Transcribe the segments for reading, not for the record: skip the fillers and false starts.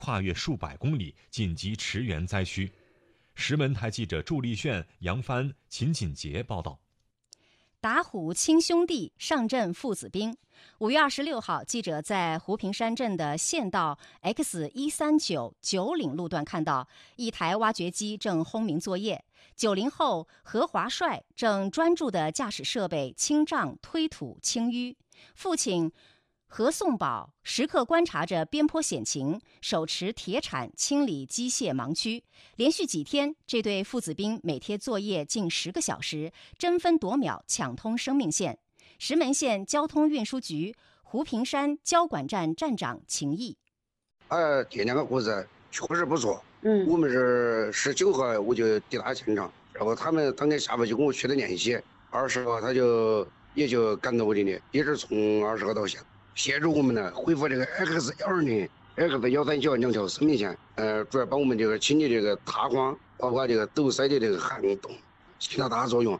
跨越数百公里紧急驰援灾区。石门台记者祝立炫、杨帆、秦锦杰报道。 打虎亲兄弟，上阵父子兵。5月26号，记者在胡平山镇的县道 X139 九岭路段看到一台挖掘机正轰鸣作业，90后何华帅正专注地驾驶设备清障、推土、清淤。父亲何颂宝时刻观察着边坡险情，手持铁铲清理机械盲区。连续几天，这对父子兵每天作业近10个小时，争分夺秒抢通生命线。石门县交通运输局胡平山交管站站长秦毅： 这两个故事确实不错。我们是19号我就抵达现场，然后他们当天下午就跟我取得联系，20号他也就赶到我这里，一直从20号到现在。协助我们呢恢复这个 X120、X139两条生命线，主要把我们这个清理这个塌荒，包括这个堵塞的这个涵洞，起到大作用。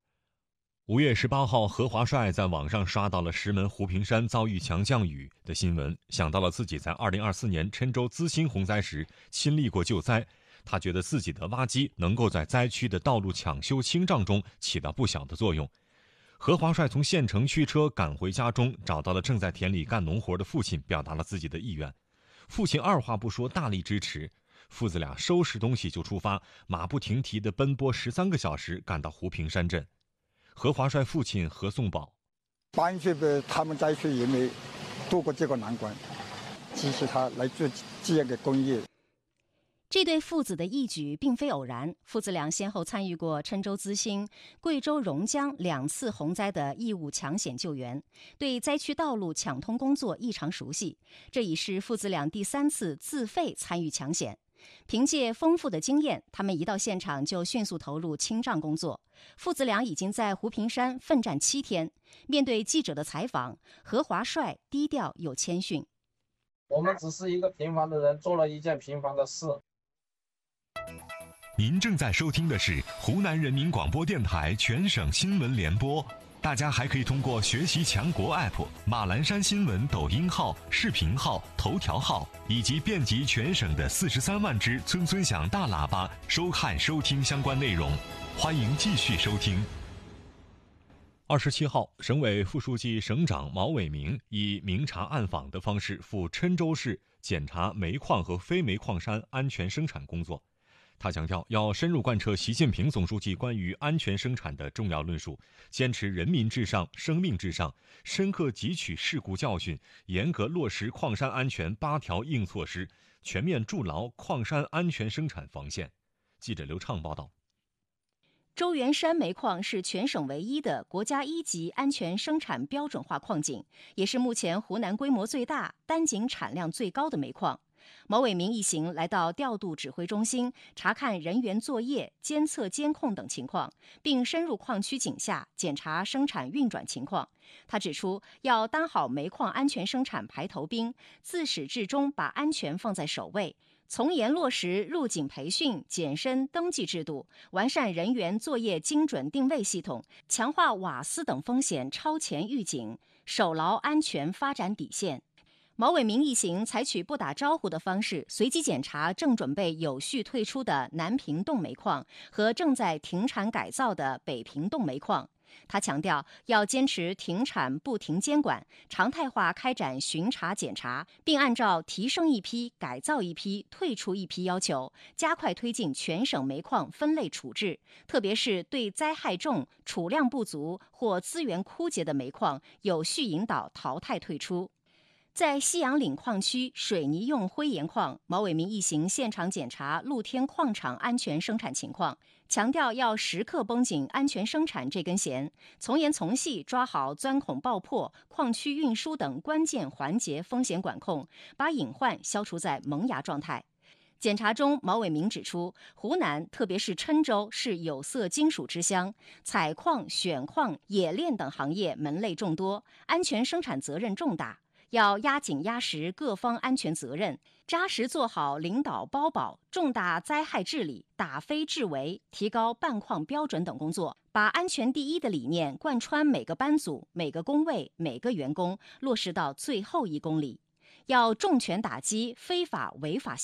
5月18号，何华帅在网上刷到了石门胡平山遭遇强降雨的新闻，想到了自己在2024年郴州资兴洪灾时亲历过救灾，他觉得自己的挖机能够在灾区的道路抢修清障中起到不小的作用。何华帅从县城驱车赶回家中，找到了正在田里干农活的父亲，表达了自己的意愿。父亲二话不说，大力支持。父子俩收拾东西就出发，马不停蹄地奔波13个小时，赶到胡平山镇。何华帅父亲何颂宝： 搬去他们灾区也没渡过这个难关，支持他来做这样的公益。 这对父子的义举并非偶然，父子俩先后参与过郴州资兴、贵州榕江2次洪灾的义务抢险救援，对灾区道路抢通工作异常熟悉。这已是父子俩第3次自费参与抢险。凭借丰富的经验，他们一到现场就迅速投入清障工作。父子俩已经在胡平山奋战7天。面对记者的采访，何华帅低调又谦逊： 我们只是一个平凡的人，做了一件平凡的事。 您正在收听的是湖南人民广播电台全省新闻联播，大家还可以通过学习强国 App、马栏山新闻抖音号、视频号、头条号以及遍及全省的43万只村村响大喇叭收看收听相关内容。欢迎继续收听。27号，省委副书记、省长毛伟明以明察暗访的方式赴郴州市检查煤矿和非煤矿山安全生产工作。他强调，要深入贯彻习近平总书记关于安全生产的重要论述，坚持人民至上、生命至上，深刻汲取事故教训，严格落实矿山安全8条硬措施，全面筑牢矿山安全生产防线。记者刘畅报道。 周元山煤矿是全省唯一的国家1级安全生产标准化矿井，也是目前湖南规模最大、单井产量最高的煤矿。毛伟明一行来到调度指挥中心，查看人员作业、监测监控等情况，并深入矿区井下检查生产运转情况。他指出，要当好煤矿安全生产排头兵，自始至终把安全放在首位，从严落实入井培训、检身登记制度，完善人员作业精准定位系统，强化瓦斯等风险超前预警，守牢安全发展底线。毛伟明一行采取不打招呼的方式，随机检查正准备有序退出的南平洞煤矿和正在停产改造的北平洞煤矿。他强调，要坚持停产不停监管，常态化开展巡查检查，并按照提升一批、改造一批、退出一批要求，加快推进全省煤矿分类处置，特别是对灾害重、储量不足或资源枯竭的煤矿，有序引导淘汰退出。在西洋岭矿区水泥用灰岩矿，毛伟明一行现场检查露天矿场安全生产情况，强调要时刻绷紧安全生产这根弦，从严从细抓好钻孔爆破、矿区运输等关键环节风险管控，把隐患消除在萌芽状态。检查中，毛伟明指出，湖南特别是郴州是有色金属之乡，采矿、选矿、冶炼等行业门类众多，安全生产责任重大。要压紧压实各方安全责任，扎实做好领导包保、重大灾害治理、打非治为、提高办矿标准等工作，把安全第一的理念贯穿每个班组、每个工位、每个员工，落实到最后1公里。 要重拳打击非法违法